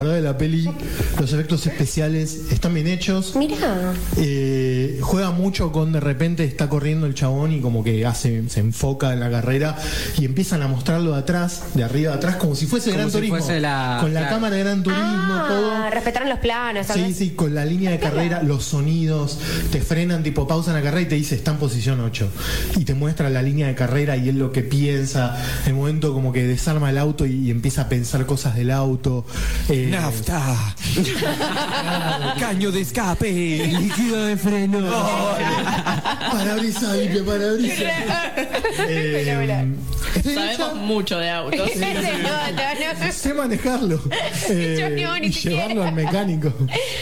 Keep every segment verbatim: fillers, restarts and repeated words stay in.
La verdad de la peli, los efectos especiales están bien hechos. Mirá. Eh, juega mucho con de repente está corriendo el chabón y como que hace, se enfoca en la carrera y empiezan a mostrarlo de atrás, de arriba a atrás, como si fuese Como Gran si Turismo. fuese la- con la claro. cámara de Gran Turismo, Ah, todo. respetaron los planos, tal Sí, vez. sí, con la línea de carrera, los sonidos, te frenan, tipo pausan la carrera y te dice está en posición ocho. Y te muestra la línea de carrera y él lo que piensa. El momento como que desarma el auto y, y empieza a pensar cosas del auto. Eh, Nafta. Caño de escape. Líquido de freno. Parabrisa, limpia parabrisa. eh, estoy Sabemos hecha- mucho de autos. Se nota, ¿no? sé manejarlo eh, Yo no, ni y siquiera. llevarlo al mecánico.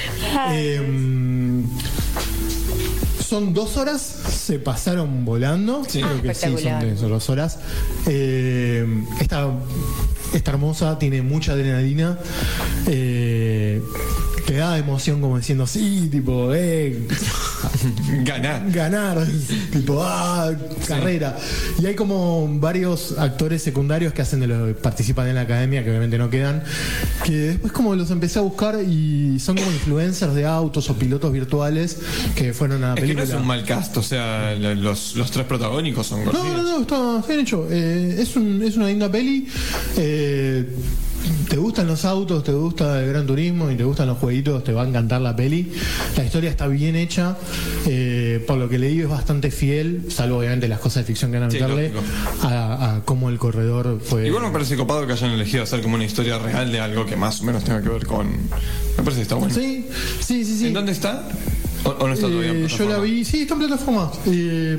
Eh, son dos horas, se pasaron volando. Sí. Creo Ah, que sí, son, espectacular. de- son dos horas. Eh, esta, esta hermosa, tiene mucha adrenalina. Eh, te da emoción como diciendo, sí, tipo, eh, Ganá. ganar, tipo, ah, carrera. Y hay como varios actores secundarios que hacen de los participan en la academia, que obviamente no quedan, que después como los empecé a buscar y son como influencers de autos o pilotos virtuales que fueron a la Es que película. no es un mal cast, o sea, la- los, los tres protagónicos son No, no, conocidos. no, está bien hecho. Eh, es, un, es una linda peli. Eh, te gustan los autos, te gusta el Gran Turismo y te gustan los jueguitos, te va a encantar la peli. La historia está bien hecha. Eh, por lo que leí es bastante fiel, salvo obviamente las cosas de ficción que van a Sí, meterle, lógico. a, a cómo el corredor fue. Igual me parece copado que hayan elegido hacer como una historia real de algo que más o menos tenga que ver con. Me parece que está bueno. Sí, sí, sí, sí. ¿En dónde está? ¿O, o no está todavía en Eh, yo plataforma? la vi, sí, está en plataformas. Eh,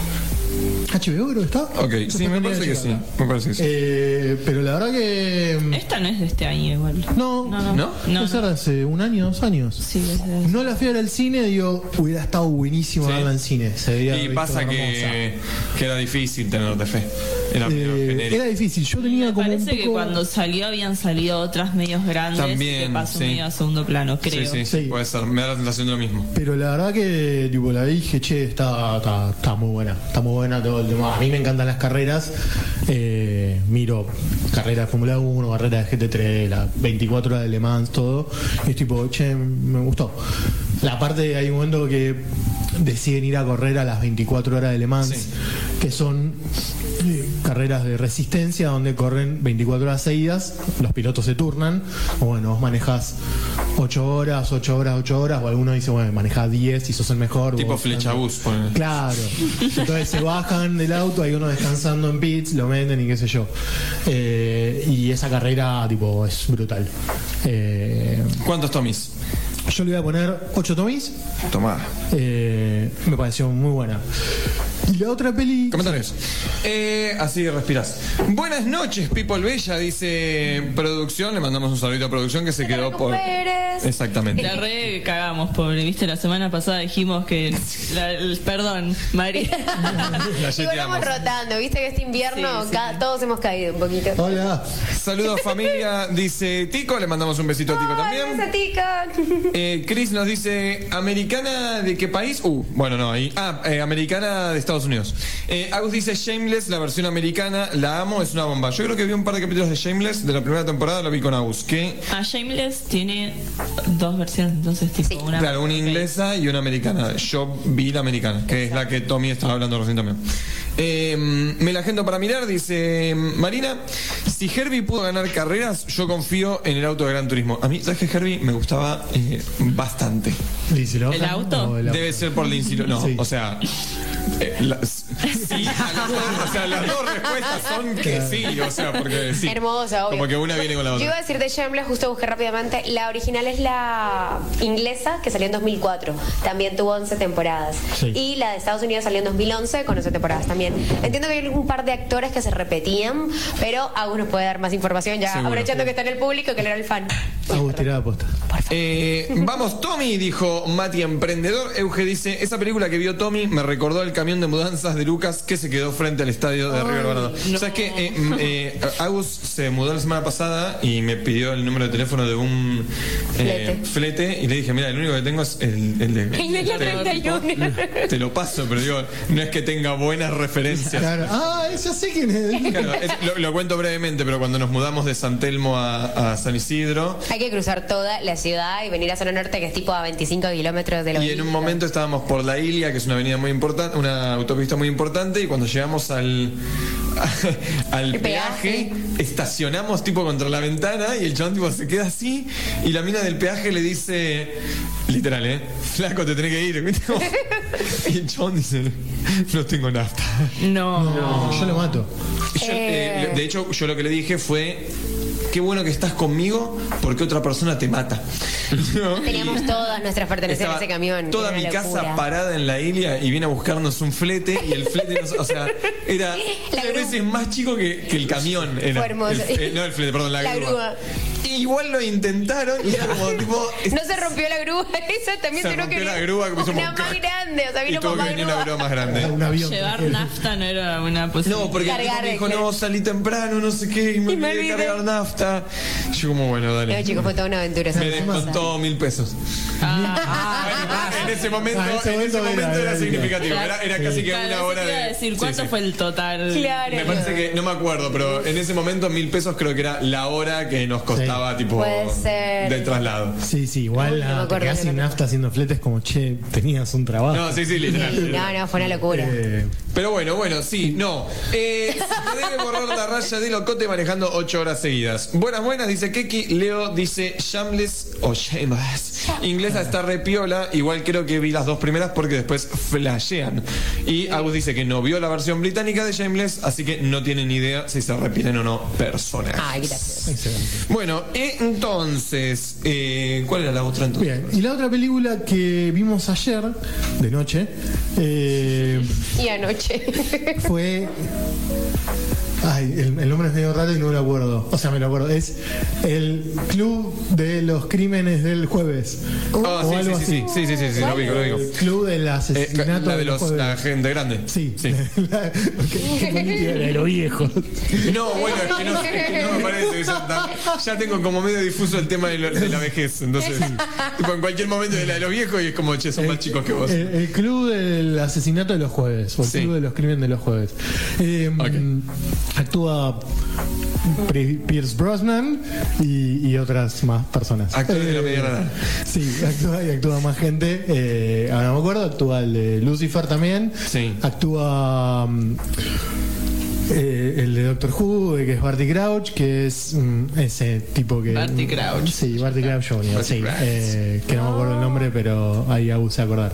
H B O creo que está. Ok, sí, me parece que sí. Me parece que sí. Eh, pero la verdad que. Esta no es de este año igual. No, No, no. ¿No? No, Puede ser no. de hace un año, dos años. Sí, es de- No la fui a ver al cine, digo, hubiera estado buenísimo Sí. verla en cine. Se debería Y haber pasa visto que, que era difícil tenerte fe. Era hermosa. medio Eh, genérico. era difícil, yo tenía Me como un parece poco... que cuando salió habían salido otras medios grandes También, que pasó sí. medio a segundo plano, creo. Sí, sí, sí, Sí. puede ser. Me da la sensación de lo mismo. Pero la verdad que tipo, la dije, che, está, está, está muy buena. Está muy buena todo el tema. A mí me encantan las carreras. Eh, miro carrera de Fórmula uno, carrera de G T tres, las veinticuatro horas de Le Mans, todo. Y es tipo, che, me gustó. La parte, hay un momento que deciden ir a correr a las veinticuatro horas de Le Mans, Sí. que son eh, carreras de resistencia donde corren veinticuatro horas seguidas, los pilotos se turnan, o bueno, vos manejás ocho horas, ocho horas, ocho horas, o alguno dice, bueno, manejás diez y sos el mejor. Tipo vos- flechabús, ponele. Claro. Entonces se bajan del auto, hay uno descansando en pits, lo meten y qué sé yo. Eh, y esa carrera, tipo, es brutal. Eh, ¿Cuántos tomis? yo le voy a poner ocho tomis. Tomá. Eh, me pareció muy buena. Y la otra peli. Comentarios. Eh, así respiras. Buenas noches, People Bella, dice producción. Le mandamos un saludito a producción que se Que te quedó por. recuperes. Exactamente. La re cagamos, pobre. Viste, la semana pasada dijimos que. la- el- perdón, María. La Y volvamos yeteamos. rotando, viste que este invierno Sí, sí, ca- sí. todos hemos caído un poquito. Hola. Saludos familia, dice Tico. Le mandamos un besito a Tico Ay, también. esa tica. Eh, Chris nos dice, ¿americana de qué país? Uh, bueno, no, ahí. Ah, eh, americana de Estados Unidos. Eh, Agus dice Shameless, la versión americana, la amo, es una bomba. Yo creo que vi un par de capítulos de Shameless de la primera temporada, lo vi con Agus. Que, A Shameless tiene dos versiones, entonces, tipo, Sí. una. claro, una inglesa y una americana. Yo vi la americana, que es la que Tommy estaba hablando recién también. Eh, me la agendo para mirar, dice Marina. Si Herbie pudo ganar carreras, yo confío en el auto de Gran Turismo. A mí, ¿sabes que Herbie me gustaba eh, bastante? Lindsay Lohan, ¿El auto? o el Debe ser por Lindsay Lohan. No, Sí. o sea. eh, las- sí, a las dos, o sea, las dos respuestas son que sí, o sea, porque sí. Hermosa, obvio. Como que una viene con la Yo iba a otra. decir de Shameless, justo busqué rápidamente. La original es la inglesa, que salió en dos mil cuatro. También tuvo once temporadas. Sí. Y la de Estados Unidos salió en dos mil once con once temporadas también. Entiendo que hay un par de actores que se repetían, pero Agus nos puede dar más información ya, Seguro. aprovechando que está en el público, que él era el fan. Agus, tirada posta. Eh, vamos, Tommy, dijo Mati Emprendedor. Euge dice: esa película que vio Tommy me recordó el camión de mudanzas de Lucas que se quedó frente al estadio de River Balonado. no. ¿Sabes qué? Eh, mm, eh, Agus se mudó la semana pasada y me pidió el número de teléfono de un eh, Flete. flete y le dije, mira, el único que tengo es el, el de... El de la treinta y uno. Te lo paso, pero digo, no es que tenga buenas referencias. Claro. Ah, ya sé quién es. Claro, es- lo, lo cuento brevemente, pero cuando nos mudamos de San Telmo a, a San Isidro, Hay que cruzar toda la ciudad y venir a Zona Norte, que es tipo a veinticinco kilómetros de la y en un momento estábamos por la Ilia, que es una avenida muy importante, una autopista muy importante, y cuando llegamos al al El peaje, peaje. estacionamos tipo contra la ventana y el chabón tipo se queda así y la mina del peaje le dice, literal, eh, flaco, te tenés que ir. Y el chabón dice, no tengo nafta. No. No, yo lo mato. Y yo, Eh. eh, de hecho, yo lo que le dije fue, qué bueno que estás conmigo porque otra persona te mata. ¿No? Teníamos todas nuestras pertenencias en Estaba ese camión. toda era mi una casa locura. parada en la Ilia y viene a buscarnos un flete y el flete, nos- o sea, era La tres grúa. veces más chico que, que el camión. Era. Fue hermoso. El- eh, no, el flete, perdón, la, La grúa. Y igual lo intentaron y era como tipo... No se rompió la grúa, esa también Se tuvieron rompió que la venir grúa, que hizo una como- más grande, o sea, y vino tuvo con que más venir una grúa más grande. Un avión. Llevar nafta no era una posibilidad. No, porque el tipo Cargar, me dijo, claro. no, salí temprano, no sé qué, y me Y me olvidé de olvidé. cargar nafta. Yo como, bueno, dale. No, chicos, fue toda una aventura. esa Me cosa. descontó mil pesos. Ah, en ese momento, Ah, ese en ese momento momento era- era significativo. Era, era casi que claro, una eso hora te iba a de. decir, Sí, ¿cuánto sí. fue el total? Claro. Me parece que, no me acuerdo, pero en ese momento mil pesos creo que era la hora que nos costaba, tipo, Puede ser. del traslado. Sí, sí, igual No me ah, te acuerdo, quedás no sin me nafta haciendo fletes como, che, tenías un trabajo. No, sí, sí, literal. Sí, no, no, fue una locura. Eh, Pero bueno, bueno, sí, no. Eh, se te debe borrar la raya de locote manejando ocho horas seguidas. Buenas, buenas, dice Keki. Leo dice Shameless o Shameless. Inglesa está re piola. Igual creo que vi las dos primeras porque después flashean. Y Agus dice que no vio la versión británica de Shameless, así que no tiene ni idea si se repiten o no personajes. Ay, gracias. excelente. Bueno, entonces, eh, ¿cuál era la otra entonces? Bien, y la otra película que vimos ayer, de noche, eh, Y anoche. fue... Ay, el, el nombre es medio raro y no me lo acuerdo. O sea, me lo acuerdo. Es el Club de los Crímenes del Jueves. Ah, o sí, algo sí, sí, así. sí, sí, sí, sí, lo vi, lo vi. El Club del Eh, Asesinato la de los, jueves. la gente grande. Sí, sí. La- qué- qué política de los viejos. No, bueno, es que no, es que no me parece que sea tan- ya tengo como medio difuso el tema de, lo- de la vejez. Entonces, tipo, en cualquier momento de la de los viejos y es como, che, son más chicos que vos. El, el Club del Asesinato de los Jueves. O el Sí. Club de los Crímenes de los Jueves. Eh, Ok. Actúa Pri- Pierce Brosnan y, y otras más personas. Actores de la Eh, media nada. Sí, actúa y actúa más gente. Eh, ahora no me acuerdo, actúa el de Lucifer también. Sí. Actúa mm, eh, el de Doctor Who, que es Barty Crouch, que es mm, ese tipo que. Barty Crouch. Sí, Barty Crouch junior Barty sí. Crouch. Eh, que no me acuerdo el nombre, pero ahí abusé a acordar.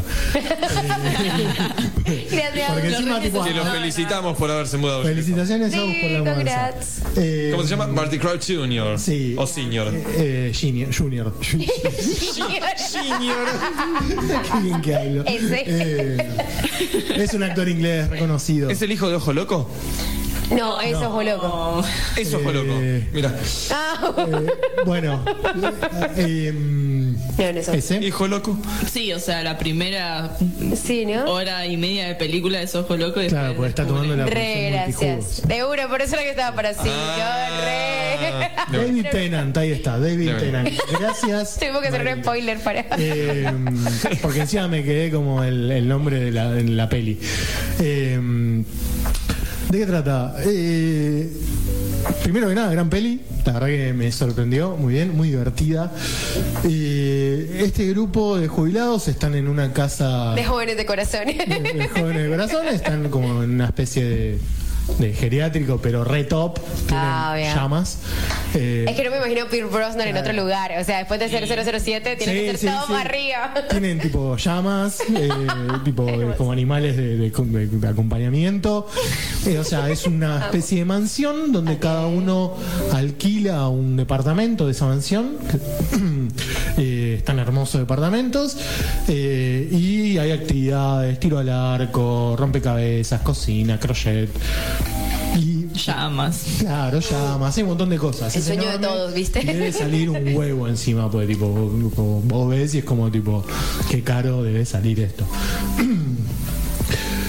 Gracias. Porque Lo encima, tipo, Que los felicitamos por haberse mudado. felicitaciones a vos por la Sí, mudanza. congrats. Eh, ¿Cómo se llama? Barty Crouch junior Sí. O Senior. Eh, junior. Junior. Senior. Qué bien que hablo. Ese. Eh, es un actor inglés reconocido. ¿Es el hijo de Ojo Loco? No, eso es muy loco. Oh, Eso fue loco. Eh, Mira. Ah, Eh, bueno, eh, em, no, no, eso. ese. Hijo Loco. sí, o sea, la primera Sí, ¿no? hora y media de película es Ojo Loco. y Claro, después porque está descubre. tomando la Re, porción gracias. multijugos. De una, por eso era que estaba para sí. Ah, Yo, re. David Tennant, ahí está, David De Tennant. Gracias. Tuvimos que hacer un Marina. spoiler para. Eh, porque encima me quedé como el, el nombre de la, en la peli. Eh, ¿De qué trata? Eh, primero que nada, gran peli. La verdad que me sorprendió, muy bien, muy divertida. Eh, este grupo de jubilados están en una casa De jóvenes de corazón. de, de jóvenes de corazón, están como en una especie de, de geriátrico, pero re top. Tienen Ah, bien. llamas. Eh, Es que no me imagino Pierce Brosnan en otro lugar. O sea, después de ser cero cero siete, tiene Sí, que ser sí, todo sí. para arriba. Tienen tipo llamas, eh, tipo eh, como animales de, de- de- de acompañamiento. Eh, o sea, es una especie de mansión donde cada uno alquila un departamento de esa mansión. Eh, están hermosos departamentos. Eh, y hay actividades, tiro al arco, rompecabezas, cocina, crochet. Y Llamas. claro, llamas, hay un montón de cosas. El Es sueño de enorme todos, ¿viste? y debe salir un huevo encima, pues tipo, vos, vos- vos ves y es como tipo, qué caro debe salir esto.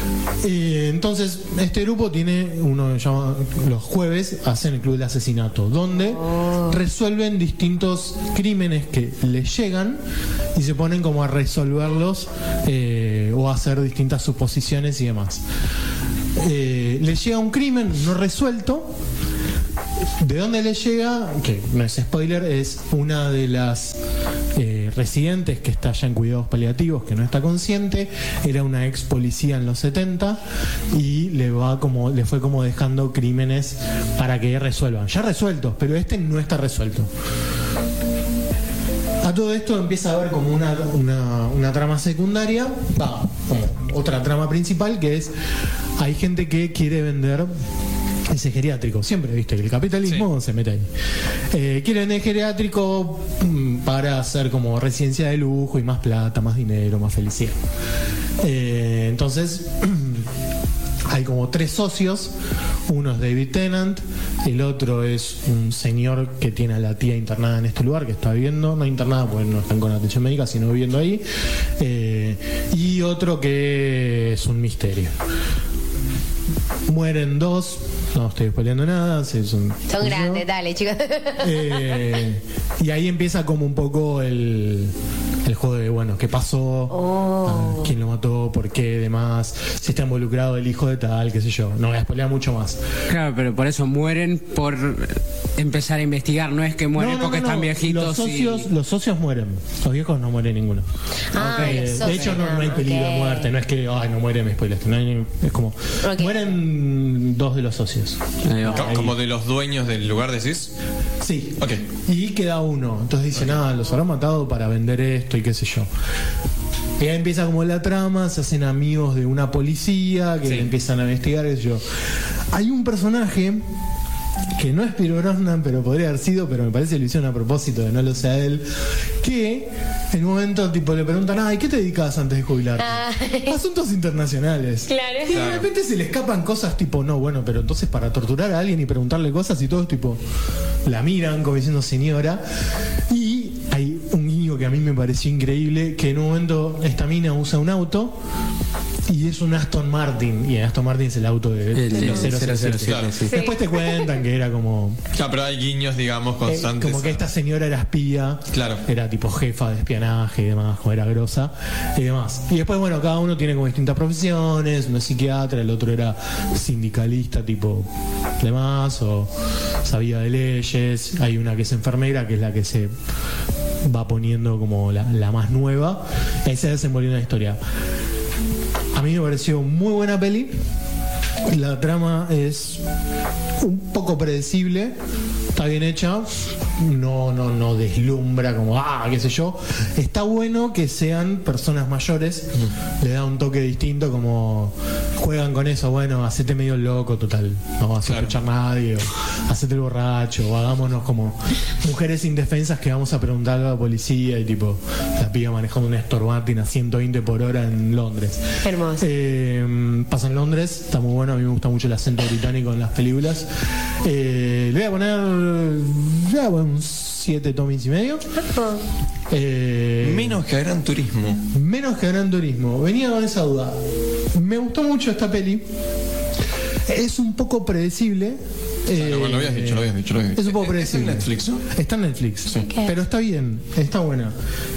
Eh, entonces, este grupo tiene uno que llama los jueves, hacen el club del asesinato, donde oh. resuelven distintos crímenes que les llegan y se ponen como a resolverlos eh, o a hacer distintas suposiciones y demás. Eh, les llega un crimen no resuelto. ¿De dónde le llega? Que no es spoiler, es una de las eh, residentes que está ya en cuidados paliativos, que no está consciente, era una ex policía en los setenta y le va como le fue como dejando crímenes para que resuelvan. Ya resueltos, pero este no está resuelto. A todo esto empieza a haber como una, una, una trama secundaria, va, como otra trama principal, que es hay gente que quiere vender ese geriátrico, siempre viste que el capitalismo sí. se mete ahí. Eh, quiere vender geriátrico para hacer como residencia de lujo y más plata, más dinero, más felicidad. Eh, entonces hay como tres socios. Uno es David Tennant, el otro es un señor que tiene a la tía internada en este lugar, que está viviendo, no internada porque no están con atención médica, sino viviendo ahí, eh, y otro que es un misterio. Mueren dos, no estoy spoileando nada. Es un, Son grandes, yo. Dale, chicos. Eh, y ahí empieza como un poco el, el juego de, bueno, ¿qué pasó? Oh. ¿Quién lo mató? ¿Por qué? Demás. Si está involucrado el hijo de tal, qué sé yo. No voy a spoilear mucho más. Claro, pero por eso mueren por empezar a investigar. No es que mueren no, no, porque no, no. están viejitos. Los socios, y... los socios mueren. Los viejos no mueren ninguno. Ah, okay. los socios, de hecho, no, no hay peligro okay. de muerte. No es que, ay, no muere, me spoileaste. No hay, es como, okay. mueren dos de los socios. ¿Como, como de los dueños del lugar, decís? Sí. Ok. Y queda uno. Entonces dicen, okay. ah, los habrán matado para vender esto y qué sé yo. Y ahí empieza como la trama, se hacen amigos de una policía que sí. empiezan a investigar, qué sé yo. Hay un personaje que no es Pierce Brosnan, pero podría haber sido, pero me parece que lo hicieron a propósito de no lo sea él, que en un momento tipo le preguntan, ay, ¿qué te dedicas antes de jubilarte? Ay. Asuntos internacionales. Claro. Y de repente se le escapan cosas tipo, no, bueno, pero entonces para torturar a alguien y preguntarle cosas y todos tipo la miran como diciendo señora. Y hay un guiño que a mí me pareció increíble, que en un momento esta mina usa un auto y es un Aston Martin, y Aston Martin es el auto de, el, de los cero cero siete. Claro. Sí. Después te cuentan que era como... Claro, pero hay guiños, digamos, constantes. Eh, como que esta señora era espía, claro. era tipo jefa de espionaje y demás, como era grosa y demás. Y después, bueno, cada uno tiene como distintas profesiones, uno es psiquiatra, el otro era sindicalista tipo demás, o sabía de leyes, hay una que es enfermera, que es la que se va poniendo como la, la más nueva. Ahí se desenvolvió una historia. A mí me pareció muy buena peli. La trama es un poco predecible, está bien hecha, no, no, no deslumbra como, ah, qué sé yo. Está bueno que sean personas mayores, le da un toque distinto, como juegan con eso, bueno, hacete medio loco, total, no vas a escuchar a nadie, o hacete el borracho, o hagámonos como mujeres indefensas que vamos a preguntar a la policía y tipo, la piba manejando un Aston Martin a ciento veinte por hora en Londres. Hermoso. Eh, pasa en Londres, está muy bueno, a mí me gusta mucho el acento británico en las películas. Eh, le voy a poner ya, bueno, un siete tomis y medio. Eh, menos que Gran Turismo. Menos que Gran Turismo. Venía con esa duda. Me gustó mucho esta peli. Es un poco predecible. Eh, no, lo habías dicho, lo habías dicho, lo habías dicho. Es un poco predecible. ¿Está en Netflix, no? Está en Netflix. Sí. Okay. Pero está bien, está buena.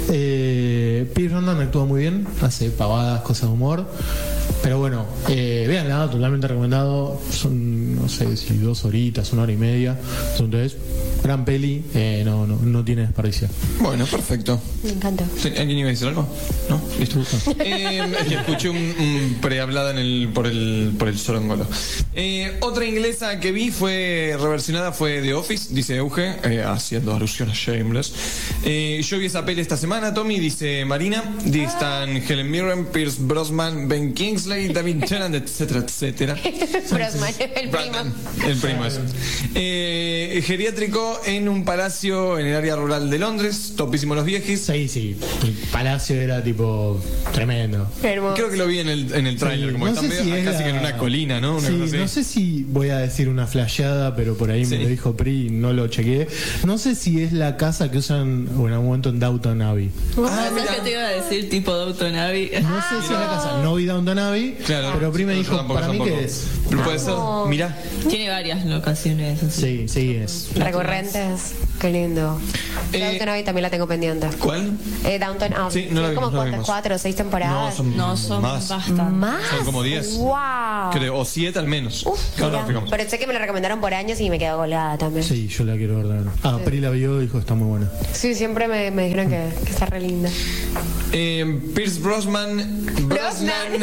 Eh, Pierce Brosnan actúa muy bien, hace pavadas, cosas de humor. Pero bueno, eh, véanla, totalmente recomendado. Son, no sé si dos horitas, una hora y media. Entonces, gran peli, eh, no, no, no tiene desperdicio. Bueno, perfecto. Me encantó. ¿Alguien iba a decir algo? ¿No? Listo. eh, escuché un, un prehablada en el, por el por el sorongolo. Eh, otra inglesa que vi fue reversionada, fue The Office, dice Euge, eh, haciendo alusión a Shameless. Eh, yo vi esa peli esta semana, Tommy, dice Marina. Están Helen Mirren, Pierce Brosnan, Ben Kingsley, David Tennant, etcétera, etcétera. Brosnan, el primo. El primo es. Eh, geriátrico en un palacio en el área rural de Londres, topísimo los viejis. Sí, sí, el palacio era tipo tremendo. Hermoso. Creo que lo vi en el, en el tráiler, sí, como no que están si medio, casi la... que en una colina, ¿no? Una sí, cosa no sé si voy a decir una flasheada, pero por ahí sí. me lo dijo Pri y no lo chequeé. No sé si es la casa que usan en algún momento en Downton Abbey. Ah, ¿sabes qué te iba a decir? Tipo Downton Abbey. No sé si es la casa, no vi Downton Abbey, soy. Claro. Pero Pri me Yo dijo, tampoco, para mí tampoco. que es. Pero puede ser, mirá. Tiene varias locaciones así. Sí, sí, es. Recurrentes. Qué lindo. Eh, Downton Abbey también la tengo pendiente. ¿Cuál? Eh, Downton Abbey. Sí, no la Son vimos, como no la cuatro, vimos. cuatro o seis No, temporadas. son, No, son más. bastante. ¿Más? Son como diez. ¡Wow! Creo, o siete al menos. Uf, No, no, mira. fijamos. Pero sé que me la recomendaron por años y me quedo colgada también. Sí, Sí, yo la quiero ver. de verdad. Ah, Pri la vio y dijo, está muy buena. siempre me, me dijeron que, que está re linda. Eh, Pierce Brosnan. Brosnan.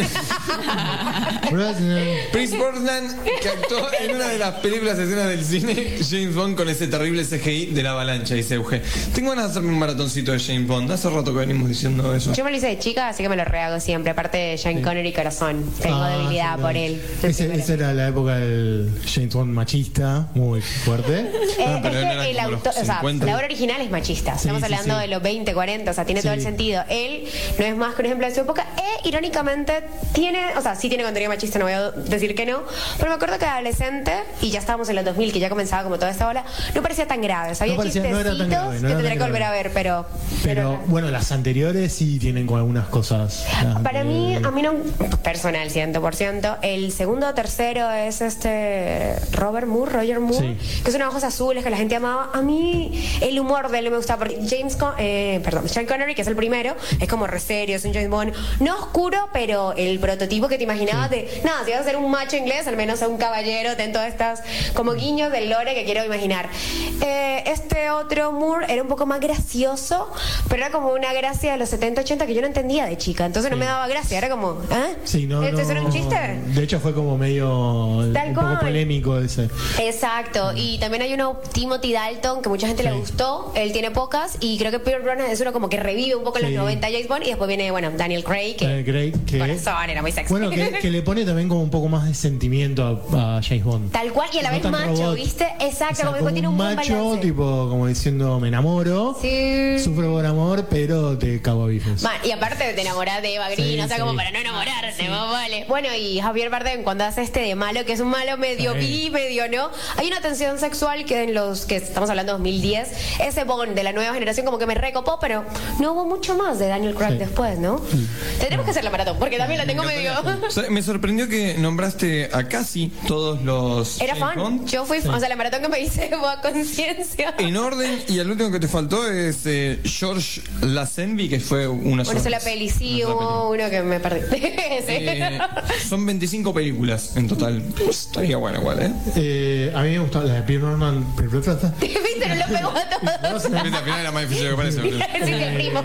Brosnan. Pierce Brosnan, que actuó en una de las películas escenas del cine, James Bond, con ese terrible C G I de la avalancha, dice Euge. Tengo ganas de hacerme un maratoncito de James Bond. Hace rato que venimos diciendo eso. Yo me lo hice de chica, así que me lo rehago siempre. Aparte de Sean Connery corazón. Tengo Ah, debilidad sí, por no. él. Ese- esa era la época del James Bond machista, muy fuerte. Eh, Ah, pero es él que era el como los autor, o sea, cincuenta. la obra original es machista. Estamos sí, hablando sí. de los veinte, cuarenta, o sea, tiene todo Sí. el sentido. Él no es más que un ejemplo de su época. E, irónicamente, tiene, o sea, sí tiene contenido machista, no voy a decir que no. Pero me acuerdo que adolescente, y ya estábamos en los dos mil, que ya comenzaba como toda esta ola, no parecía tan grave. O sea, había No parecía- no chistecitos era tan grave, no que era tendré tan que volver a grave. ver, pero. Pero bueno, las anteriores sí tienen como algunas cosas. Las Para de- mí, a mí no, personal, cien por ciento. El segundo o tercero es este Robert Moore, Roger Moore, Sí. que es unos ojos azules que la gente amaba. A mí el humor de él no me gusta porque James, Con eh, perdón, Sean Connery, que es el primero, es como re serio, es un James Bond, no oscuro, pero el prototipo que te imaginabas de, nada, si vas a ser un macho inglés, al menos a un caballero, ten todas estas como guiños del lore que quiero imaginar. Eh, este otro Moore era un poco más gracioso, pero era como una gracia de los setenta, ochenta que yo no entendía de chica, entonces no me daba gracia, era como, ¿eh? Sí, no, ¿Este no- era un chiste? De hecho fue como medio Tal un poco cual. polémico ese. Exacto, y también hay uno, Timothy Dalton, que mucha gente le Sí. gustó, él tiene pocas, y creo que Pierce Brosnan es uno como que revive un poco en Sí. los noventa James Bond, y después viene, bueno, Daniel Craig, que Daniel Craig, que- corazón, era muy sexy. Bueno, que, que le pone también como un poco más de sentimiento a, a James Bond. Tal cual, y a la No vez tan macho, robot. ¿viste? Exacto, O sea, como, que como tiene un un buen macho, balance. tipo como diciendo me enamoro, Sí. sufro por amor, pero te cago a bifes. Man, y aparte de enamorar de Eva Green, Sí, o sea, sí. como para no enamorarte, más vale. Bueno, y Javier Bardem, cuando hace este de malo, que es un malo medio Sí. bi, medio no, hay una tensión sexual que en los que estamos hablando de dos mil diez, ese Bond de la nueva generación como que me recopó, pero no hubo mucho más de Daniel Craig Sí. después, ¿no? Tendremos que hacer la maratón, porque también la tengo medio... O sea, me sorprendió que nombraste a casi todos los Era James fan. Bond Yo fui, o sea, la maratón que me hice fue a conciencia. en orden, y el último que te faltó es eh, George Lazenby, que fue una Bueno, sola sola peli, sí, una sola hubo uno que me perdí. Sí. Eh, son veinticinco películas en total. Pues estaría bueno igual, ¿eh? Eh, a mí me gustaba la de Pierre Norman. ¿Viste? No lo pegó a todos. Viste, al final era más difícil que parece. Sí, te primo.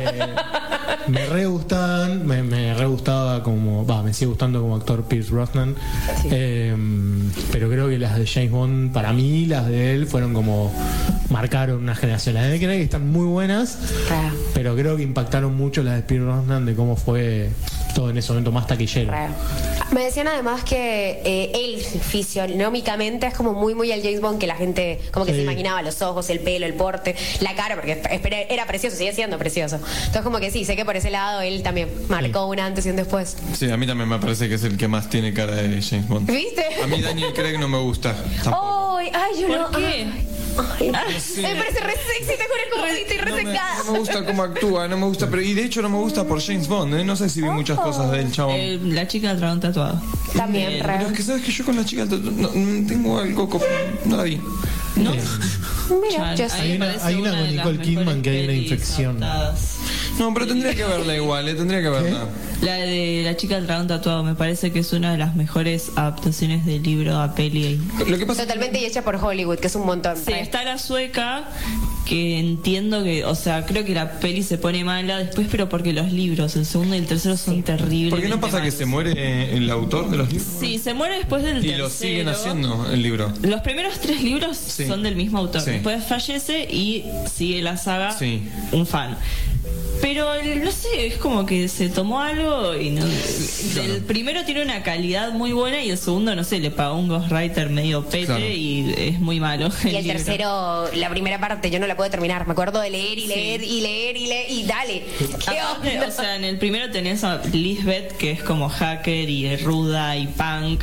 Me re gustaban, me, me re gustaba como, va, me sigue gustando como actor Pierce Brosnan. Eh, pero creo que las de James Bond, para mí, las de él fueron como marcaron una generación. Las de Craig están muy buenas, Claro. pero creo que impactaron mucho las de Pierce Brosnan de cómo fue todo en ese momento más taquillero. Raro. Me decían además que eh, él fisionómicamente es como muy muy el James Bond que la gente como que Sí. se imaginaba los ojos, el pelo, el porte, la cara, porque espe- era precioso, sigue siendo precioso. Entonces como que sí, sé que por ese lado él también marcó un antes y un después. Sí, a mí también me parece que es el que más tiene cara de James Bond. ¿Viste? A mí Daniel Craig no me gusta. Tampoco. Ay, ay, yo ¿Por no. qué? Ay, ay. Sí. Me parece re sexy, te juro como estoy No me, resecada. no me gusta cómo actúa, no me gusta, pero y de hecho no me gusta por James Bond, ¿eh? No sé si vi muchas cosas del chabón. Eh, la chica del dragón tatuado. También, Eh, re. Pero es que sabes que yo con la chica no, no, tengo algo, co- no la vi. ¿No? Mira, yo A sé. mí Hay me una- parece hay una una con de las Nicole Kidman mejores que hay una pelis infección. adaptadas. No, pero tendría que verla igual, ¿eh? Tendría que verla. La de la chica del dragón tatuado me parece que es una de las mejores adaptaciones del libro a peli. Lo que pasa Totalmente y hecha por Hollywood, que es un montón. Sí, re. está la sueca, que entiendo que, o sea, creo que la peli se pone mala después, pero porque los libros, el segundo y el tercero son terribles. ¿Por qué no pasa que se muere el autor de los libros? Sí, se muere después del Y tercero. lo siguen haciendo el libro. Los primeros tres libros Sí. son del mismo autor. Sí. Después fallece y sigue la saga Sí. un fan. Pero el- no sé, es como que se tomó algo y no, el primero tiene una calidad muy buena y el segundo, no sé, le pagó un ghostwriter medio pete Claro. y es muy malo. Y el libro. tercero, la primera parte, yo no la puedo terminar. Me acuerdo de leer y Sí. leer y leer y leer y dale. ¿Qué Aparte, onda? o sea, en el primero tenés a Lisbeth, que es como hacker y ruda y punk.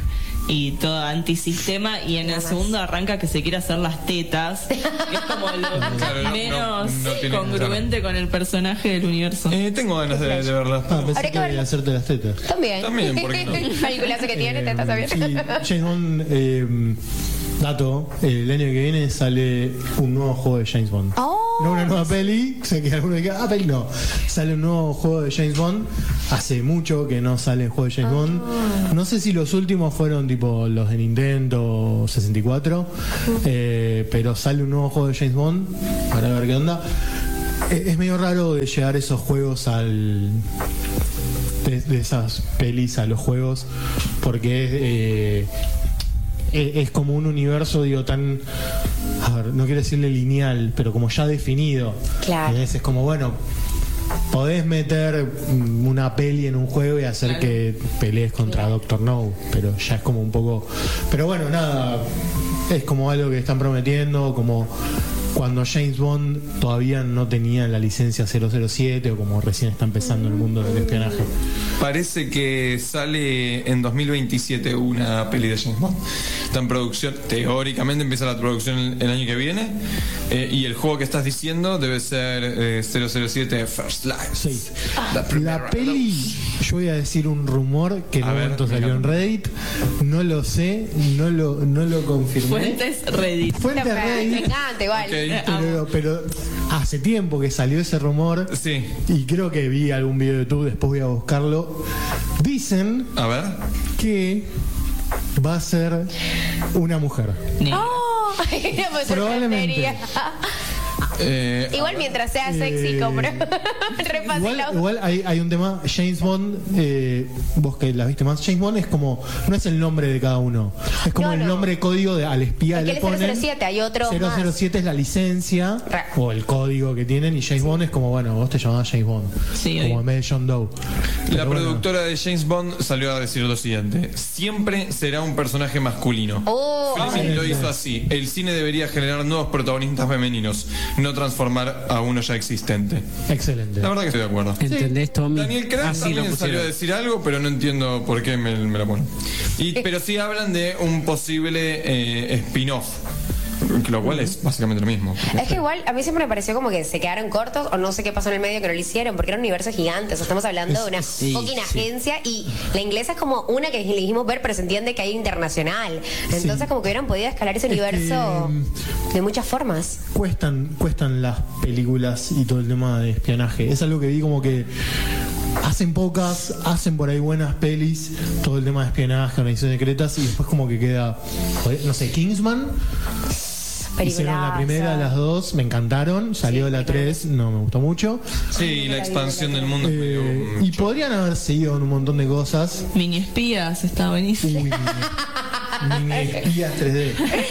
y todo antisistema, y en el segundo arranca que se quiere hacer las tetas, que es como lo Claro, no, menos no, no tiene congruente con el personaje del universo. Eh, tengo ganas de, de verla. Ah, pensé Habrá que que verlo. hacerte las tetas. También. También, ¿por qué no? El peliculazo que tiene, te estás Eh, sabiendo. sí, James Bond, eh, dato, el año que viene sale un nuevo juego de James Bond. Oh. No una nueva peli, sé que alguno diga, ah, peli no. Sale un nuevo juego de James Bond. Hace mucho que no sale el juego de James Bond. No sé si los últimos fueron tipo los de Nintendo sesenta y cuatro, eh, pero sale un nuevo juego de James Bond para ver qué onda. Eh, Es medio raro de llegar esos juegos al... De, de esas pelis a los juegos, porque es... eh, es, es como un universo, digo, tan, a ver, no quiero decirle lineal, pero como ya definido. Claro. ¿Entendés? Es como, bueno, podés meter mm, una peli en un juego y hacer Claro. que pelees contra Doctor No, pero ya es como un poco... Pero bueno, nada, es como algo que están prometiendo, como cuando James Bond todavía no tenía la licencia cero cero siete o como recién está empezando el mundo del espionaje. Parece que sale en dos mil veintisiete una peli de James Bond. Está en producción, teóricamente empieza la producción el, el año que viene. Eh, y el juego que estás diciendo debe ser eh, cero cero siete First Light. Sí. La, primera La peli, yo voy a decir un rumor que en A un ver, momento me salió en encanta. Reddit, no lo sé, no lo, no lo confirmé. Fuentes Reddit. Fuente Me Reddit, encanta, igual. Ok. pero, pero hace tiempo que salió ese rumor Sí. y creo que vi algún video de YouTube, después voy a buscarlo. Dicen A ver. que va a ser una mujer. Ni- Oh, no me Probablemente. sorprendería. Eh, Igual mientras sea sexy, Eh, compro. Re fácil. Igual, igual hay, hay un tema, James Bond, eh, vos que la viste más, James Bond es como, no es el nombre de cada uno, es como No, el no. nombre código de, al espía Es que le él es ponen. cero cero siete, hay otro cero cero siete es la licencia Ra. o el código que tienen y James Bond es como, bueno, vos te llamás James Bond, Sí, como obvio. en vez de John Doe. La Pero bueno, productora de James Bond salió a decir lo siguiente: siempre será un personaje masculino. Oh, Fleming ay. lo hizo así. El cine debería generar nuevos protagonistas femeninos, no transformar a uno ya existente. excelente. La verdad que estoy de acuerdo. ¿Entendés, Tommy? Daniel Craig Así lo también salió a pusieron. decir algo, pero no entiendo por qué me, me lo pone. Y, pero sí hablan de un posible eh, spin-off, lo cual es básicamente lo mismo. es que igual a mí siempre me pareció como que se quedaron cortos o no sé qué pasó en el medio que no lo hicieron porque era un universo gigante. O sea, estamos hablando de una Sí, fucking sí. agencia y la inglesa es como una que le dijimos ver, pero se entiende que hay internacional. Entonces, Sí. como que hubieran podido escalar ese Es que, universo mm, de muchas formas. Cuestan, cuestan las películas y todo el tema de espionaje. Es algo que vi como que hacen pocas, hacen por ahí buenas pelis, todo el tema de espionaje, organizaciones secretas, y después como que queda, joder, no sé, Kingsman. Hicieron la Peliculaza. primera, las dos, me encantaron. Salió Sí, la tres, no me gustó mucho. Sí, la expansión del mundo es Eh, medio, y mm, podrían haber seguido en un montón de cosas. Mini espías, está buenísimo. Uy, mini, mini espías tres D.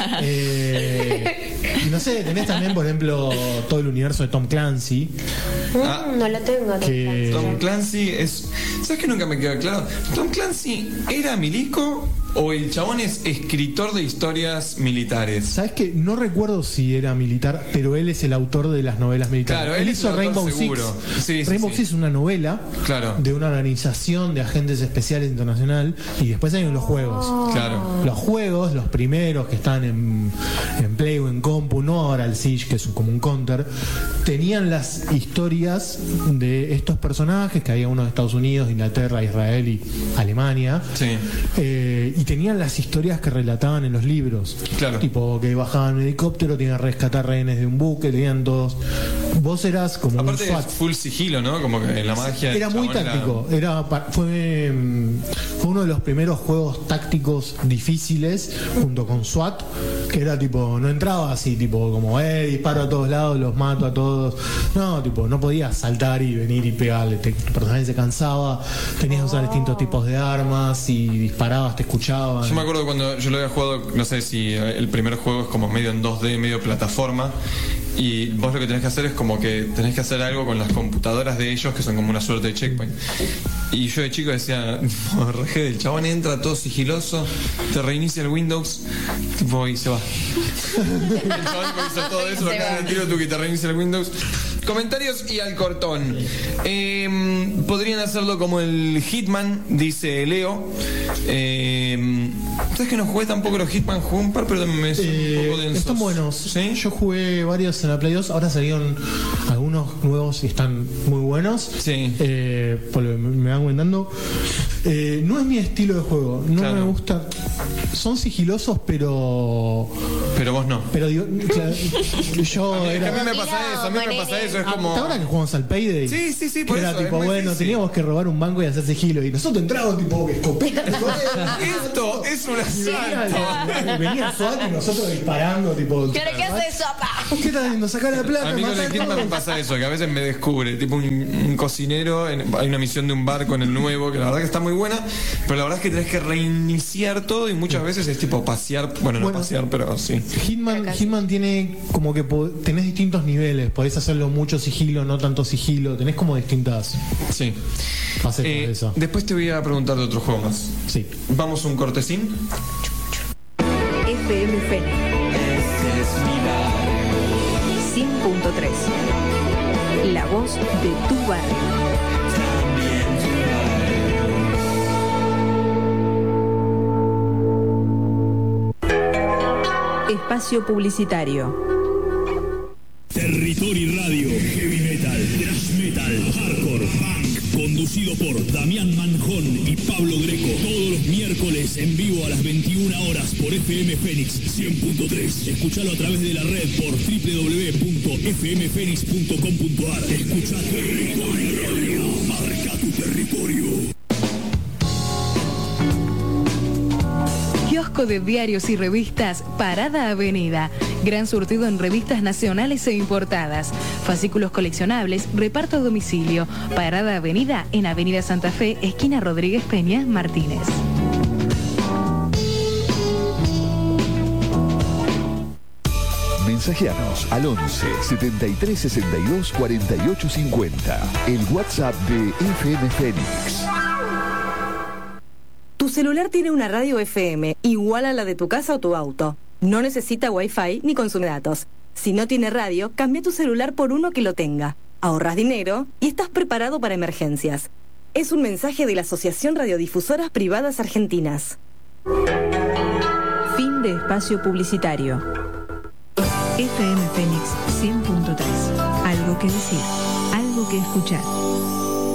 Eh, y no sé, tenés también, por ejemplo, todo el universo de Tom Clancy. Ah. Mm, no lo tengo. Tom Que- Clancy. Tom Clancy es. ¿Sabes que nunca me quedó claro? ¿Tom Clancy era milico o el chabón es escritor de historias militares? ¿Sabes qué? No recuerdo si era militar, pero él es el autor de las novelas militares. Claro, él es hizo el autor Rainbow seguro. Six. Sí, sí, Rainbow sí. Six es una novela Claro. de una organización de agentes especiales internacional y después hay los juegos. Claro. Los juegos, los primeros que están en, en Play o en Compu, no ahora el Siege, que es un- como un counter, tenían las historias de estos personajes, que había uno de Estados Unidos, Inglaterra, Israel y Alemania. Sí. Eh, y tenían las historias que relataban en los libros. Claro. Tipo que bajaban en un helicóptero, tenían que rescatar rehenes de un buque, tenían todos. Vos eras como Aparte un SWAT. es full sigilo, ¿no? Como que la magia. del Era muy chabón táctico, era pa- fue, mm, fue uno de los primeros juegos tácticos difíciles junto con SWAT, que era tipo, no entraba así, tipo como, eh, disparo a todos lados, los mato a todos. No, tipo, no podías saltar y venir y pegarle, te- tu personaje se cansaba, tenías que usar distintos tipos de armas y disparabas, te escuchaban. Yo me acuerdo cuando yo lo había jugado, no sé si el primer juego es como medio en dos D, medio plataforma, y vos lo que tenés que hacer es como que tenés que hacer algo con las computadoras de ellos, que son como una suerte de checkpoint. Y yo de chico decía, no, rege, el chabón entra todo sigiloso, te reinicia el Windows, tipo, y se va. El chabón hizo todo eso, lo Se acá va. de tiro, tú que te reinicia el Windows. comentarios y al cortón. Eh, podrían hacerlo como el Hitman, dice Leo. Eh, ¿Sabes que no jugué tampoco los Hitman? Jugué un par, pero también me son Eh, un poco densos. están buenos. ¿Sí? Yo jugué varios en la Play dos. Ahora salieron algunos nuevos y están muy buenos. Sí. Eh, por lo que me van comentando. Eh, no es mi estilo de juego. No Claro. me gusta. Son sigilosos, pero. Pero vos no. Pero digo, claro, yo A mí, era. a mí me pasa eso, a mí me pasa eso, es como... Ahora que jugamos al Payday. Sí, sí, sí, que por era eso, es tipo, muy bueno, difícil. teníamos que robar un banco y hacer sigilo. Y nosotros entramos, tipo, escopeta. Esto es un asalto. Venía SWAT y nosotros disparando, tipo. ¿Qué qué hace eso, papá? ¿Qué estás haciendo? Sacar la plata. A mí con el matar Hitman todo. me pasa eso, que a veces me descubre, tipo un, un cocinero, en- hay una misión de un barco en el nuevo, que la verdad que está muy buena, pero la verdad es que tenés que reiniciar todo y muchas veces es tipo pasear, bueno, no Bueno. pasear, pero sí. Hitman, Hitman tiene como que po- tenés distintos niveles. Podés hacerlo mucho sigilo, no tanto sigilo. Tenés como distintas Sí. facetas Eh, de eso. después te voy a preguntar de otro juego más. Sí. Vamos un cortesín. F M Fénix cien punto tres. La voz de tu barrio. Espacio publicitario. Territory Radio, heavy metal, thrash metal, hardcore, punk, conducido por Damián Manjón y Pablo Greco, todos los miércoles en vivo a las veintiuna horas por F M Fénix cien punto tres. Escuchalo a través de la red por doble u doble u doble u punto f m fénix punto com punto a r. Escucha Territory Radio, marca tu territorio. Kiosco de diarios y revistas Parada Avenida. Gran surtido en revistas nacionales e importadas. Fascículos coleccionables, reparto a domicilio. Parada Avenida en Avenida Santa Fe, esquina Rodríguez Peña, Martínez. Mensajeanos al once setenta y tres sesenta y dos cuarenta y ocho cincuenta. El WhatsApp de F M Fénix. Tu celular tiene una radio F M igual a la de tu casa o tu auto. No necesita Wi-Fi ni consume datos. Si no tiene radio, cambia tu celular por uno que lo tenga. Ahorras dinero y estás preparado para emergencias. Es un mensaje de la Asociación Radiodifusoras Privadas Argentinas. Fin de espacio publicitario. F M Fénix cien punto tres. Algo que decir, algo que escuchar.